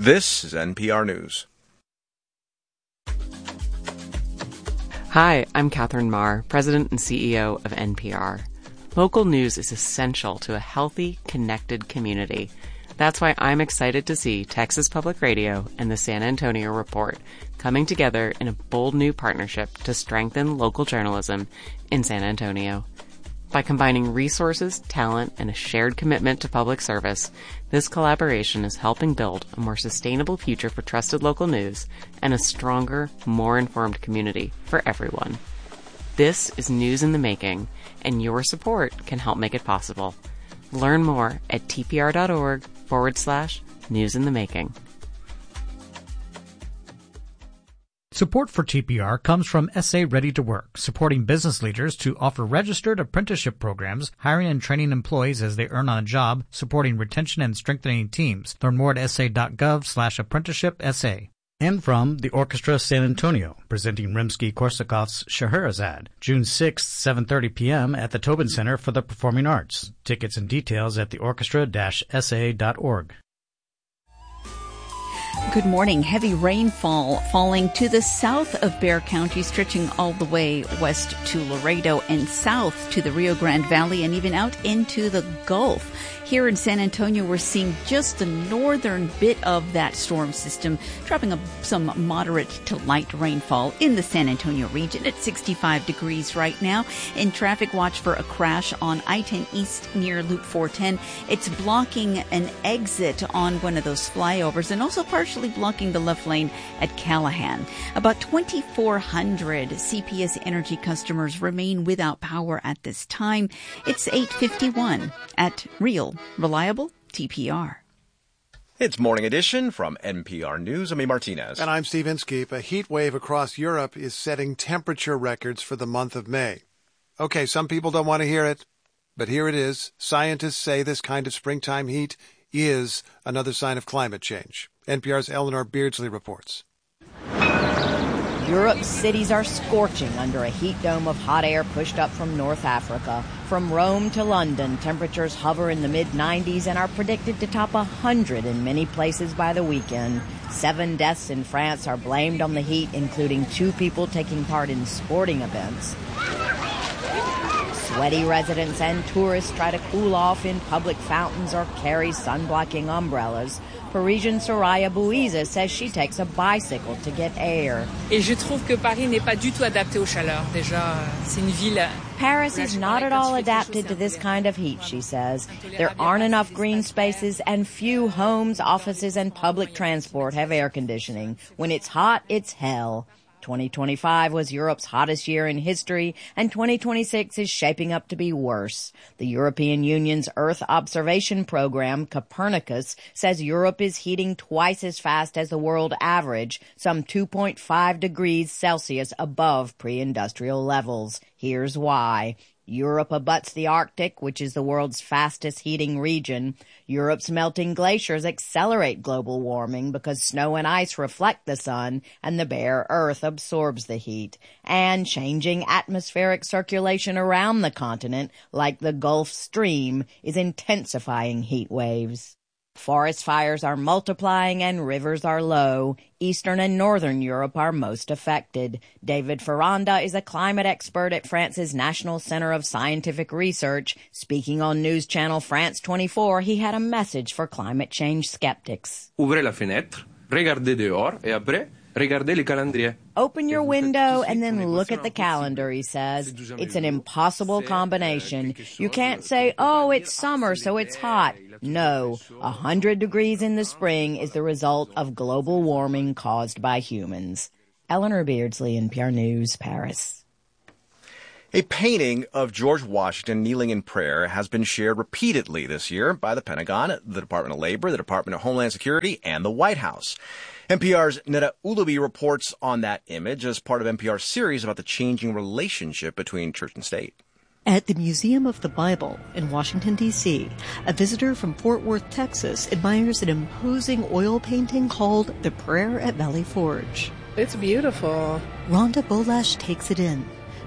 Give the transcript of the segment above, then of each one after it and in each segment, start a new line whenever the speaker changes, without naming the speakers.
This is NPR News.
Hi, I'm Catherine Marr, President and CEO of NPR. Local news is essential to a healthy, connected community. That's why I'm excited to see Texas Public Radio and the San Antonio Report coming together in a bold new partnership to strengthen local journalism in San Antonio. By combining resources, talent, and a shared commitment to public service, this collaboration is helping build a more sustainable future for trusted local news and a stronger, more informed community for everyone. This is News in the Making, and your support can help make it possible. Learn more at tpr.org/News in the Making.
Support for TPR comes from SA Ready to Work, supporting business leaders to offer registered apprenticeship programs, hiring and training employees as they earn on a job, supporting retention and strengthening teams. Learn more at sa.gov/apprenticeship-SA. And from the Orchestra San Antonio, presenting Rimsky-Korsakov's Scheherazade, June 6th, 7:30 p.m. at the Tobin Center for the Performing Arts. Tickets and details at theorchestra-sa.org.
Good morning. Heavy rainfall falling to the south of Bexar County, stretching all the way west to Laredo and south to the Rio Grande Valley and even out into the Gulf. Here in San Antonio, we're seeing just the northern bit of that storm system, dropping some moderate to light rainfall in the San Antonio region at 65 degrees right now. In traffic, watch for a crash on I-10 East near Loop 410. It's blocking an exit on one of those flyovers and also partially blocking the left lane at Callahan. About 2,400 CPS Energy customers remain without power at this time. It's 8:51 at Real Reliable TPR.
It's Morning Edition from NPR News. I'm E. Martinez.
And I'm Steve Inskeep. A heat wave across Europe is setting temperature records for the month of May. Okay, some people don't want to hear it, but here it is. Scientists say this kind of springtime heat is another sign of climate change. NPR's Eleanor Beardsley reports.
Europe's cities are scorching under a heat dome of hot air pushed up from North Africa. From Rome to London, temperatures hover in the mid-90s and are predicted to top 100 in many places by the weekend. 7 deaths in France are blamed on the heat, including 2 people taking part in sporting events. Sweaty residents and tourists try to cool off in public fountains or carry sun-blocking umbrellas. Parisian Soraya Bouiza says she takes a bicycle to get air.
Et je trouve que Paris n'est pas du tout adapté aux chaleurs. Déjà, c'est une ville.
Paris is not at all adapted to this kind of heat, she says. There aren't enough green spaces and few homes, offices, and public transport have air conditioning. When it's hot, it's hell. 2025 was Europe's hottest year in history, and 2026 is shaping up to be worse. The European Union's Earth Observation Program, Copernicus, says Europe is heating twice as fast as the world average, some 2.5 degrees Celsius above pre-industrial levels. Here's why. Europe abuts the Arctic, which is the world's fastest heating region. Europe's melting glaciers accelerate global warming because snow and ice reflect the sun and the bare earth absorbs the heat. And changing atmospheric circulation around the continent, like the Gulf Stream, is intensifying heat waves. Forest fires are multiplying and rivers are low. Eastern and Northern Europe are most affected. David Ferranda is a climate expert at France's National Center of Scientific Research. Speaking on News Channel France 24, he had a message for climate change skeptics.
Ouvrez la fenêtre, regardez dehors, et après, regardez les calendriers.
Open your window and then look at the calendar, he says. It's an impossible combination. You can't say, oh, it's summer, so it's hot. No, 100 degrees in the spring is the result of global warming caused by humans. Eleanor Beardsley, NPR News, Paris.
A painting of George Washington kneeling in prayer has been shared repeatedly this year by the Pentagon, the Department of Labor, the Department of Homeland Security, and the White House. NPR's Neda Ulubi reports on that image as part of NPR's series about the changing relationship between church and state.
At the Museum of the Bible in Washington, D.C., a visitor from Fort Worth, Texas, admires an imposing oil painting called The Prayer at Valley Forge.
It's beautiful.
Rhonda Bolash takes it in.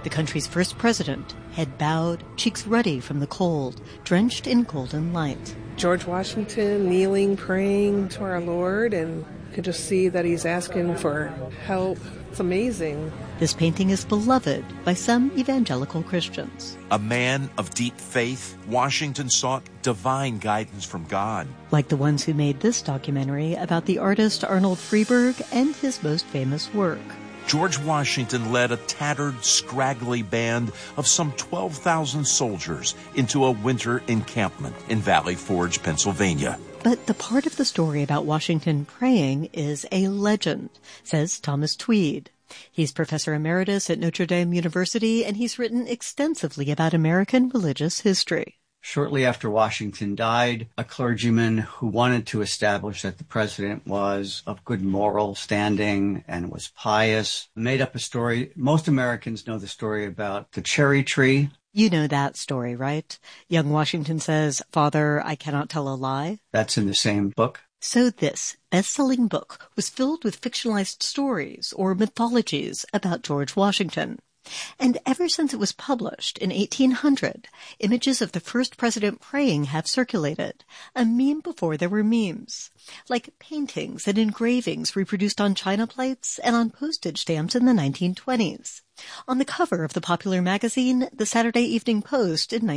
The country's first president, head bowed, cheeks ruddy from the cold, drenched in golden light.
George Washington kneeling, praying to our Lord, and you can just see that he's asking for help. It's amazing.
This painting is beloved by some evangelical Christians.
A man of deep faith, Washington sought divine guidance from God.
Like the ones who made this documentary about the artist Arnold Freeberg and his most famous work.
George Washington led a tattered, scraggly band of some 12,000 soldiers into a winter encampment in Valley Forge, Pennsylvania.
But the part of the story about Washington praying is a legend, says Thomas Tweed. He's professor emeritus at Notre Dame University, and he's written extensively about American religious history.
Shortly after Washington died, a clergyman who wanted to establish that the president was of good moral standing and was pious made up a story. Most Americans know the story about the cherry tree.
You know that story, right? Young Washington says, "Father, I cannot tell a lie."
That's in the same book.
So this best-selling book was filled with fictionalized stories or mythologies about George Washington. And ever since it was published in 1800, images of the first president praying have circulated, a meme before there were memes, like paintings and engravings reproduced on china plates and on postage stamps in the 1920s. On the cover of the popular magazine, the Saturday Evening Post in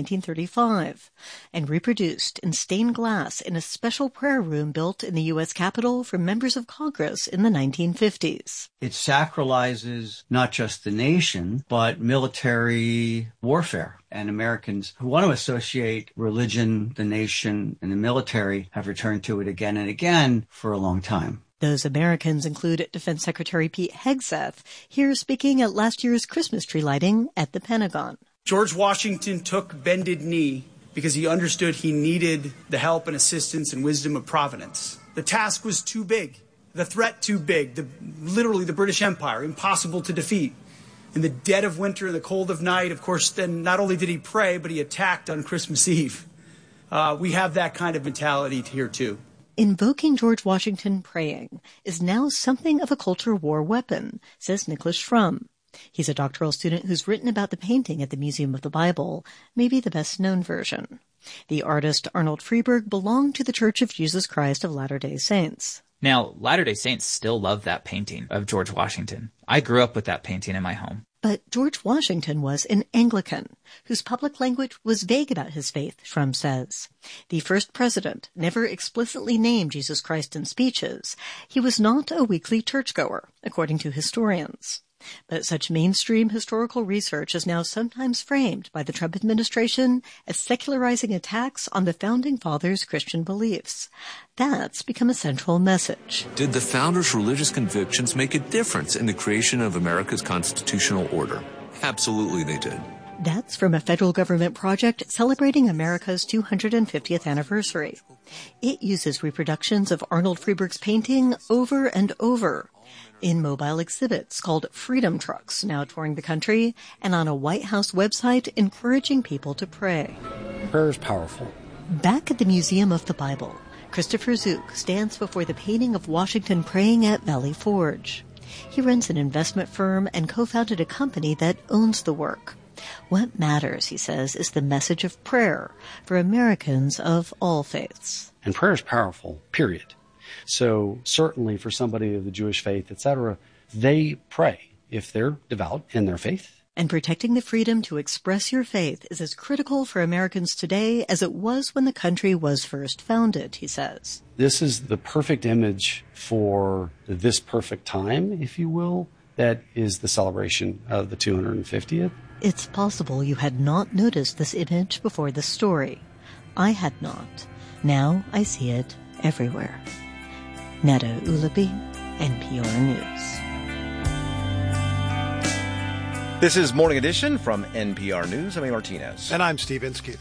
1935, and reproduced in stained glass in a special prayer room built in the U.S. Capitol for members of Congress in the 1950s.
It sacralizes not just the nation, but military warfare. And Americans who want to associate religion, the nation, and the military have returned to it again and again for a long time.
Those Americans include Defense Secretary Pete Hegseth, here speaking at last year's Christmas tree lighting at the Pentagon.
George Washington took bended knee because he understood he needed the help and assistance and wisdom of Providence. The task was too big, the threat too big, literally the British Empire, impossible to defeat. In the dead of winter and the cold of night, of course, then not only did he pray, but he attacked on Christmas Eve. We have that kind of mentality here, too.
Invoking George Washington praying is now something of a culture war weapon, says Nicholas Schrum. He's a doctoral student who's written about the painting at the Museum of the Bible, maybe the best-known version. The artist Arnold Freeberg belonged to the Church of Jesus Christ of Latter-day Saints.
Now, Latter-day Saints still love that painting of George Washington. I grew up with that painting in my home.
But George Washington was an Anglican, whose public language was vague about his faith, Schrum says. The first president never explicitly named Jesus Christ in speeches. He was not a weekly churchgoer, according to historians. But such mainstream historical research is now sometimes framed by the Trump administration as secularizing attacks on the Founding Fathers' Christian beliefs. That's become a central message.
Did the founders' religious convictions make a difference in the creation of America's constitutional order? Absolutely they did.
That's from a federal government project celebrating America's 250th anniversary. It uses reproductions of Arnold Freeberg's painting over and over in mobile exhibits called Freedom Trucks, now touring the country, and on a White House website encouraging people to pray.
Prayer is powerful.
Back at the Museum of the Bible, Christopher Zook stands before the painting of Washington praying at Valley Forge. He runs an investment firm and co-founded a company that owns the work. What matters, he says, is the message of prayer for Americans of all faiths.
And prayer is powerful, period. So certainly for somebody of the Jewish faith, etc., they pray if they're devout in their faith.
And protecting the freedom to express your faith is as critical for Americans today as it was when the country was first founded, he says.
This is the perfect image for this perfect time, if you will, that is the celebration of the 250th.
It's possible you had not noticed this image before the story. I had not. Now I see it everywhere. Neda Ulabi, NPR News.
This is Morning Edition from NPR News. I'm A. Martinez.
And I'm Steve Inskeep.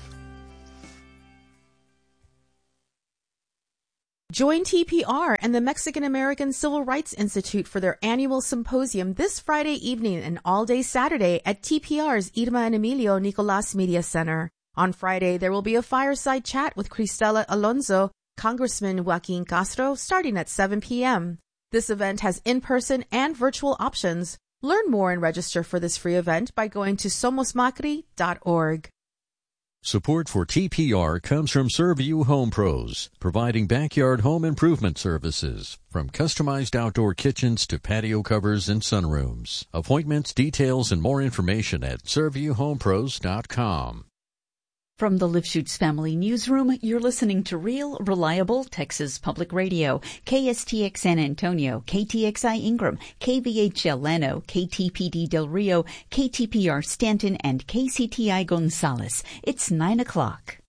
Join TPR and the Mexican American Civil Rights Institute for their annual symposium this Friday evening and all day Saturday at TPR's Irma and Emilio Nicolas Media Center. On Friday, there will be a fireside chat with Cristela Alonso, Congressman Joaquin Castro, starting at 7 p.m. This event has in-person and virtual options. Learn more and register for this free event by going to somosmacri.org.
Support for TPR comes from Serviu Home Pros, providing backyard home improvement services, from customized outdoor kitchens to patio covers and sunrooms. Appointments, details, and more information at ServiuHomePros.com.
From the Lifshutz Family Newsroom, you're listening to Real, Reliable Texas Public Radio. KSTX San Antonio, KTXI Ingram, KVHL Llano, KTPD Del Rio, KTPR Stanton, and KCTI Gonzales. It's 9 o'clock.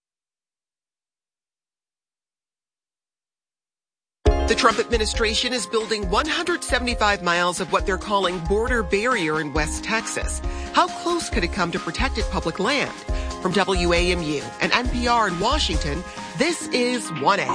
The Trump administration is building 175 miles of what they're calling border barrier in West Texas. How close could it come to protected public land? From WAMU and NPR in Washington, this is 1A.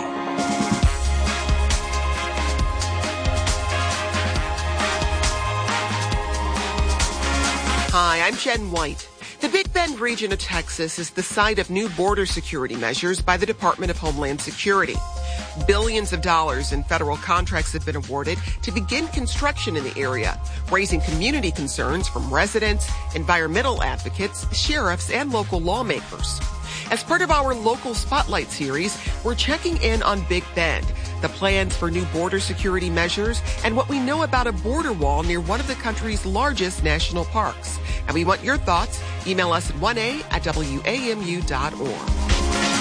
Hi, I'm Jen White. The Big Bend region of Texas is the site of new border security measures by the Department of Homeland Security. Billions of dollars in federal contracts have been awarded to begin construction in the area, raising community concerns from residents, environmental advocates, sheriffs, and local lawmakers. As part of our local spotlight series, we're checking in on Big Bend, the plans for new border security measures, and what we know about a border wall near one of the country's largest national parks. And we want your thoughts. Email us at 1a@wamu.org.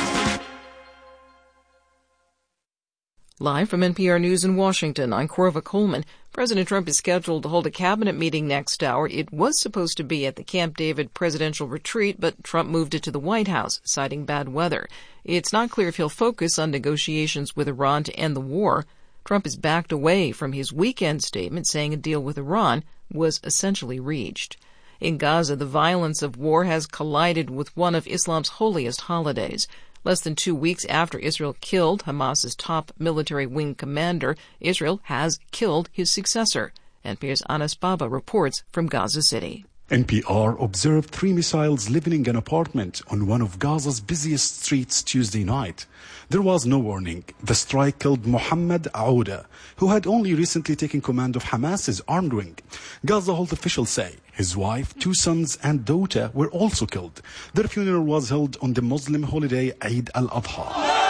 Live from NPR News in Washington, I'm Corva Coleman. President Trump is scheduled to hold a cabinet meeting next hour. It was supposed to be at the Camp David presidential retreat, but Trump moved it to the White House, citing bad weather. It's not clear if he'll focus on negotiations with Iran to end the war. Trump has backed away from his weekend statement, saying a deal with Iran was essentially reached. In Gaza, the violence of war has collided with one of Islam's holiest holidays. Less than 2 weeks after Israel killed Hamas's top military wing commander, Israel has killed his successor. NPR's Anas Baba reports from Gaza City.
NPR observed 3 missiles living in an apartment on one of Gaza's busiest streets Tuesday night. There was no warning. The strike killed Mohammed Aouda, who had only recently taken command of Hamas's armed wing. Gaza health officials say his wife, 2 sons, and daughter were also killed. Their funeral was held on the Muslim holiday Eid al-Adha.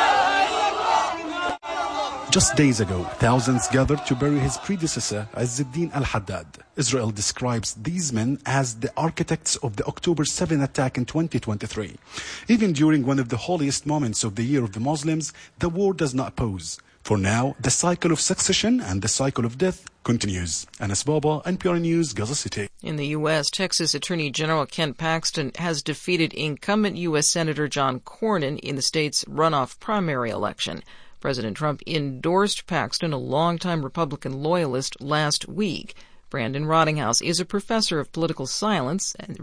Just days ago, thousands gathered to bury his predecessor, Izzuddin al-Haddad. Israel describes these men as the architects of the October 7 attack in 2023. Even during one of the holiest moments of the year of the Muslims, the war does not pause. For now, the cycle of succession and the cycle of death continues. Anas Baba, NPR News, Gaza City.
In the U.S., Texas Attorney General Ken Paxton has defeated incumbent U.S. Senator John Cornyn in the state's runoff primary election. President Trump endorsed Paxton, a longtime Republican loyalist, last week. Brandon Rottinghouse is a professor of political science at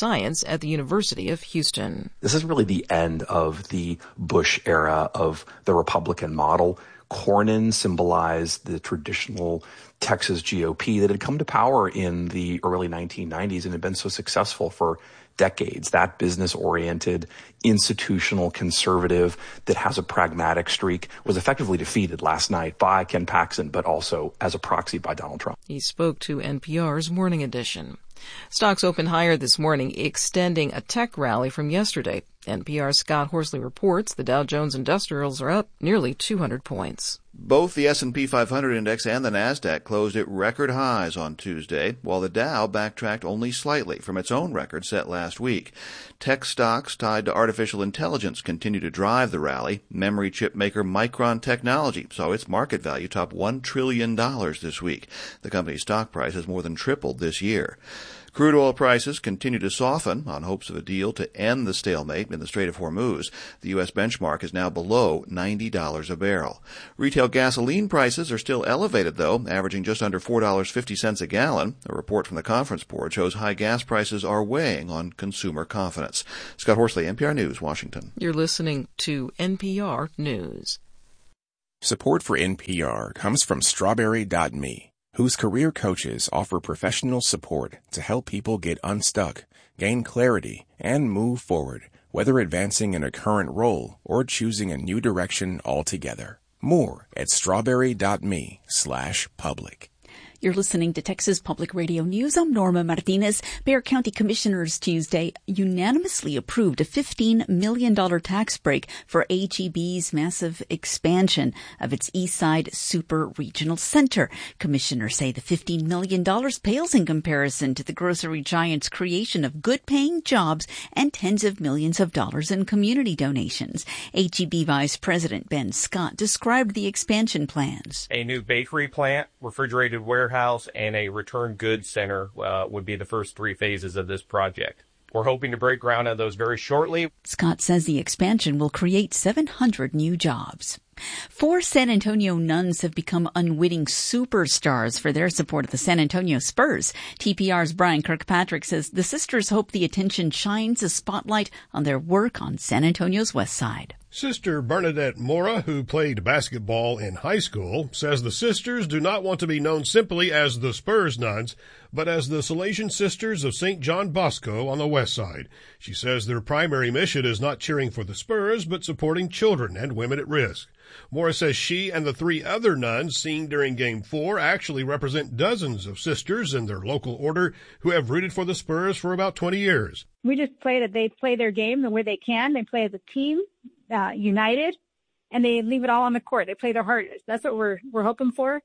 the University of Houston.
This is really the end of the Bush era of the Republican model. Cornyn symbolized the traditional Texas GOP that had come to power in the early 1990s and had been so successful for decades. That business-oriented, institutional conservative that has a pragmatic streak was effectively defeated last night by Ken Paxton, but also as a proxy by Donald Trump.
He spoke to NPR's Morning Edition. Stocks opened higher this morning, extending a tech rally from yesterday. NPR's Scott Horsley reports the Dow Jones Industrials are up nearly 200 points.
Both the S&P 500 index and the Nasdaq closed at record highs on Tuesday, while the Dow backtracked only slightly from its own record set last week. Tech stocks tied to artificial intelligence continue to drive the rally. Memory chip maker Micron Technology saw its market value top $1 trillion this week. The company's stock price has more than tripled this year. Crude oil prices continue to soften on hopes of a deal to end the stalemate in the Strait of Hormuz. The U.S. benchmark is now below $90 a barrel. Retail gasoline prices are still elevated, though, averaging just under $4.50 a gallon. A report from the Conference Board shows high gas prices are weighing on consumer confidence. Scott Horsley, NPR News, Washington.
You're listening to NPR News.
Support for NPR comes from Strawberry.me, whose career coaches offer professional support to help people get unstuck, gain clarity, and move forward, whether advancing in a current role or choosing a new direction altogether. More at strawberry.me/public.
You're listening to Texas Public Radio News. I'm Norma Martinez. Bexar County Commissioners Tuesday unanimously approved a $15 million tax break for HEB's massive expansion of its Eastside Super Regional Center. Commissioners say the $15 million pales in comparison to the grocery giant's creation of good-paying jobs and tens of millions of dollars in community donations. HEB Vice President Ben Scott described the expansion plans.
A new bakery plant, refrigerated warehouse, and a return goods center would be the first three phases of this project. We're hoping to break ground on those very shortly.
Scott says the expansion will create 700 new jobs. 4 San Antonio nuns have become unwitting superstars for their support of the San Antonio Spurs. TPR's Brian Kirkpatrick says the sisters hope the attention shines a spotlight on their work on San Antonio's west side.
Sister Bernadette Mora, who played basketball in high school, says the sisters do not want to be known simply as the Spurs nuns, but as the Salesian Sisters of St. John Bosco on the west side. She says their primary mission is not cheering for the Spurs, but supporting children and women at risk. Mora says she and the 3 other nuns seen during Game 4 actually represent dozens of sisters in their local order who have rooted for the Spurs for about 20 years.
We just pray that they play their game the way they can. They play as a team, united, and they leave it all on the court. They play their hardest. That's what we're hoping for.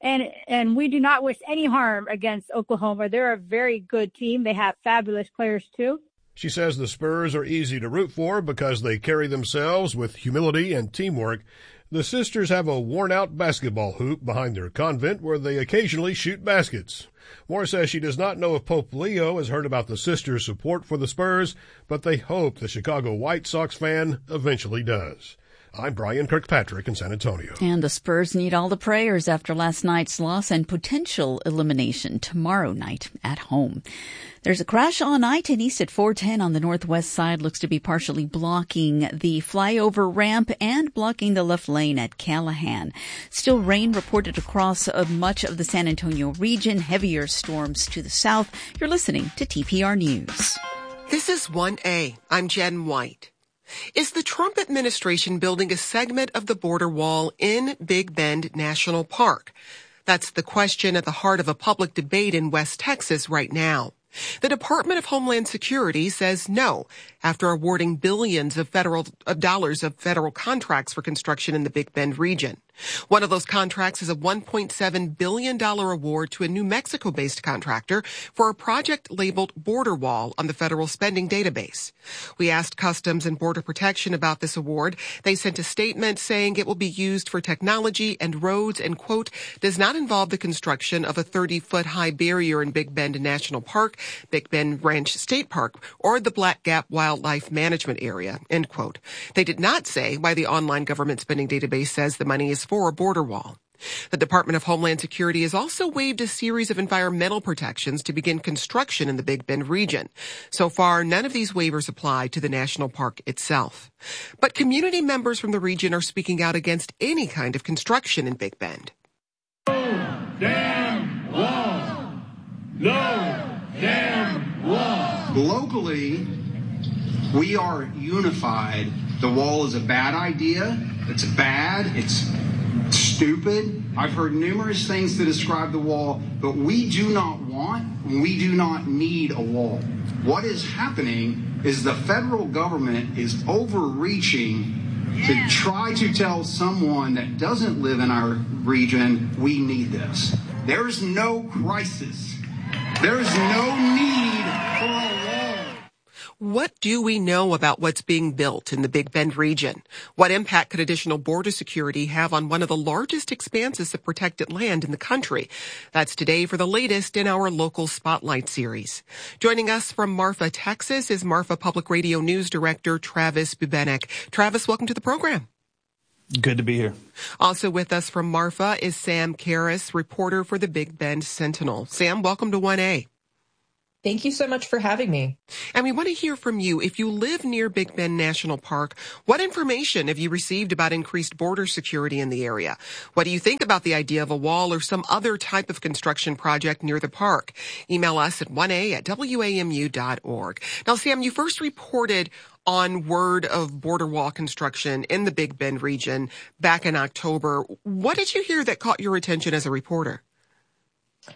And we do not wish any harm against Oklahoma. They're a very good team. They have fabulous players, too.
She says the Spurs are easy to root for because they carry themselves with humility and teamwork. The sisters have a worn-out basketball hoop behind their convent where they occasionally shoot baskets. Moore says she does not know if Pope Leo has heard about the sisters' support for the Spurs, but they hope the Chicago White Sox fan eventually does. I'm Brian Kirkpatrick in San Antonio.
And the Spurs need all the prayers after last night's loss and potential elimination tomorrow night at home. There's a crash on I-10 East at 410 on the northwest side. Looks to be partially blocking the flyover ramp and blocking the left lane at Callahan. Still rain reported across much of the San Antonio region. Heavier storms to the south. You're listening to TPR News.
This is 1A. I'm Jen White. Is the Trump administration building a segment of the border wall in Big Bend National Park? That's the question at the heart of a public debate in West Texas right now. The Department of Homeland Security says no after awarding billions of dollars of federal contracts for construction in the Big Bend region. One of those contracts is a $1.7 billion award to a New Mexico-based contractor for a project labeled Border Wall on the federal spending database. We asked Customs and Border Protection about this award. They sent a statement saying it will be used for technology and roads and, quote, does not involve the construction of a 30-foot high barrier in Big Bend National Park, Big Bend Ranch State Park, or the Black Gap Wildlife Management Area, end quote. They did not say why the online government spending database says the money is for a border wall. The Department of Homeland Security has also waived a series of environmental protections to begin construction in the Big Bend region. So far, none of these waivers apply to the national park itself. But community members from the region are speaking out against any kind of construction in Big Bend.
No damn wall! No damn wall!
Locally, we are unified. The wall is a bad idea. It's bad. It's stupid. I've heard numerous things to describe the wall, but we do not need a wall. What is happening is the federal government is overreaching to try to tell someone that doesn't live in our region, we need this. There is no crisis. There is no need for a wall.
What do we know about what's being built in the Big Bend region? What impact could additional border security have on one of the largest expanses of protected land in the country? That's today for the latest in our local Spotlight series. Joining us from Marfa, Texas is Marfa Public Radio News Director Travis Bubenek. Travis, welcome to the program.
Good to be here.
Also with us from Marfa is Sam Karras, reporter for the Big Bend Sentinel. Sam, welcome to 1A.
Thank you so much for having me.
And we want to hear from you. If you live near Big Bend National Park, what information have you received about increased border security in the area? What do you think about the idea of a wall or some other type of construction project near the park? Email us at 1a@wamu.org. Now, Sam, you first reported on word of border wall construction in the Big Bend region back in October. What did you hear that caught your attention as a reporter?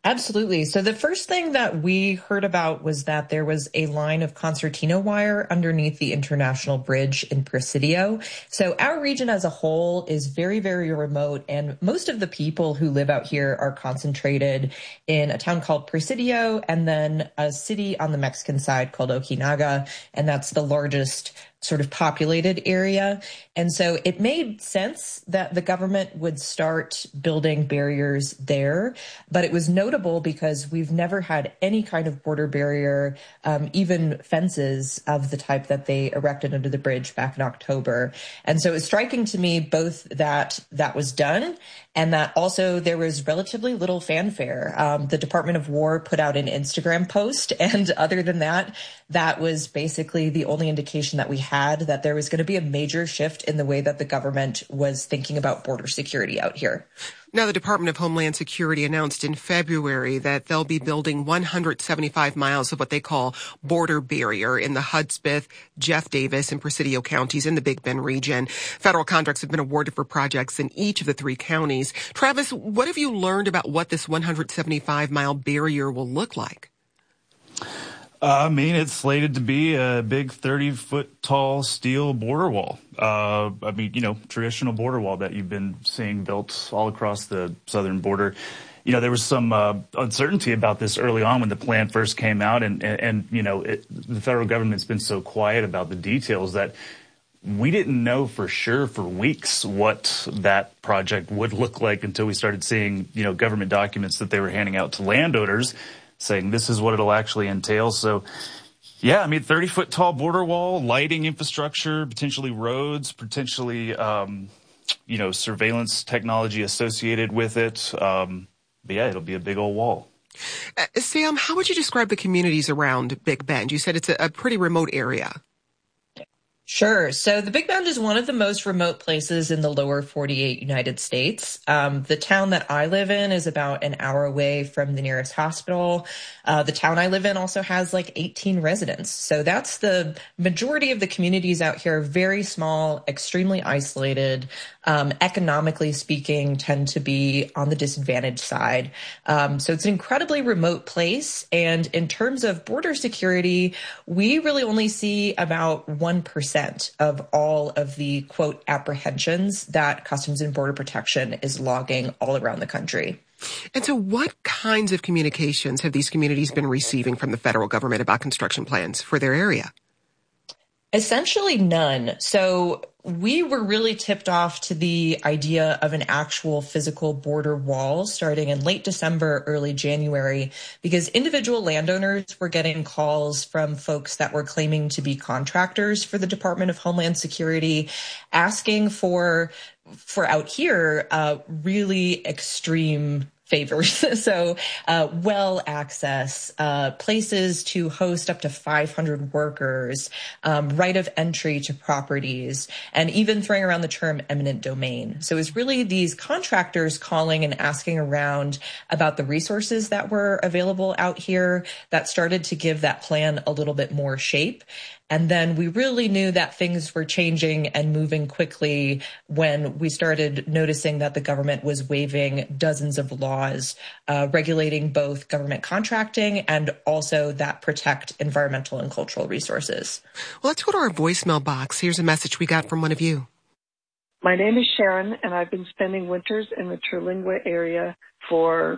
Absolutely. So the first thing that we heard about was that there was a line of concertina wire underneath the International Bridge in Presidio. So our region as a whole is very, very remote, and most of the people who live out here are concentrated in a town called Presidio and then a city on the Mexican side called Ojinaga, and that's the largest sort of populated area. And so it made sense that the government would start building barriers there. But it was notable because we've never had any kind of border barrier, even fences of the type that they erected under the bridge back in October. And so it was striking to me both that that was done and that also there was relatively little fanfare. The Department of War put out an Instagram post, and other than that, that was basically the only indication that we had that there was going to be a major shift in the way that the government was thinking about border security out here.
Now, the Department of Homeland Security announced in February that they'll be building 175 miles of what they call border barrier in the Hudspeth, Jeff Davis, and Presidio counties in the Big Bend region. Federal contracts have been awarded for projects in each of the three counties. Travis, what have you learned about what this 175-mile barrier will look like?
I mean, it's slated to be a big 30-foot tall steel border wall. Traditional border wall that you've been seeing built all across the southern border. There was some uncertainty about this early on when the plan first came out, and the federal government's been so quiet about the details that we didn't know for sure for weeks what that project would look like until we started seeing, government documents that they were handing out to landowners saying this is what it'll actually entail. So, 30-foot tall border wall, lighting infrastructure, potentially roads, potentially, surveillance technology associated with it. It'll be a big old wall.
Sam, how would you describe the communities around Big Bend? You said it's a pretty remote area.
Sure. So the Big Bend is one of the most remote places in the lower 48 United States. The town that I live in is about an hour away from the nearest hospital. The town I live in also has like 18 residents. So that's the majority of the communities out here, very small, extremely isolated, economically speaking, tend to be on the disadvantaged side. So it's an incredibly remote place. And in terms of border security, we really only see about 1% of all of the, quote, apprehensions that Customs and Border Protection is logging all around the country.
And so what kinds of communications have these communities been receiving from the federal government about construction plans for their area?
Essentially none. So we were really tipped off to the idea of an actual physical border wall starting in late December, early January, because individual landowners were getting calls from folks that were claiming to be contractors for the Department of Homeland Security, asking for out here, really extreme favors. So, well access, places to host up to 500 workers, right of entry to properties, and even throwing around the term eminent domain. So it's really these contractors calling and asking around about the resources that were available out here that started to give that plan a little bit more shape. And then we really knew that things were changing and moving quickly when we started noticing that the government was waiving dozens of laws regulating both government contracting and also that protect environmental and cultural resources.
Well, let's go to our voicemail box. Here's a message we got from one of you.
My name is Sharon, and I've been spending winters in the Terlingua area for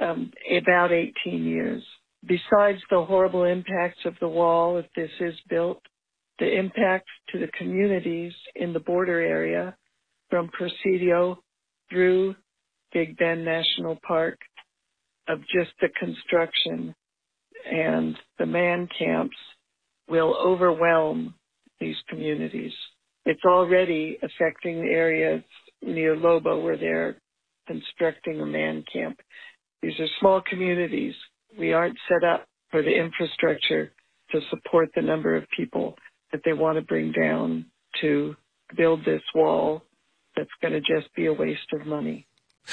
about 18 years. Besides the horrible impacts of the wall, if this is built, the impact to the communities in the border area from Presidio through Big Bend National Park of just the construction and the man camps will overwhelm these communities. It's already affecting the areas near Lobo where they're constructing a man camp. These are small communities. We aren't set up for the infrastructure to support the number of people that they want to bring down to build this wall that's going to just be a waste of money.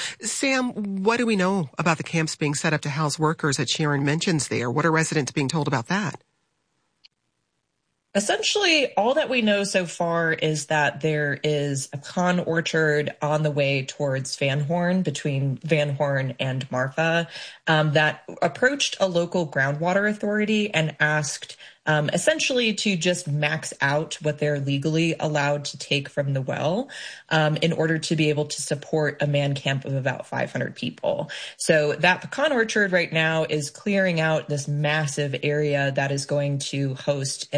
Sam, what do we know about the camps being set up to house workers that Sharon mentions there? What are residents being told about that?
Essentially, all that we know so far is that there is a pecan orchard on the way towards Van Horn, between Van Horn and Marfa, that approached a local groundwater authority and asked essentially to just max out what they're legally allowed to take from the well in order to be able to support a man camp of about 500 people. So that pecan orchard right now is clearing out this massive area that is going to host